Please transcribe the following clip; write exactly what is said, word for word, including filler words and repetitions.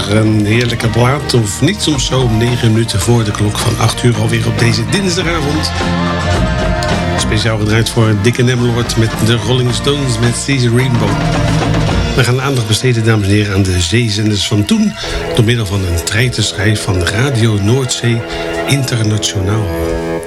weer een heerlijke plaat, of niet soms zo om negen minuten voor de klok van acht uur alweer op deze dinsdagavond. Speciaal gedraaid voor Dikke Nemlord met de Rolling Stones met Caesar Rainbow. We gaan aandacht besteden, dames en heren, aan de zeezenders van toen, door middel van een treiterschijf van Radio Noordzee Internationaal.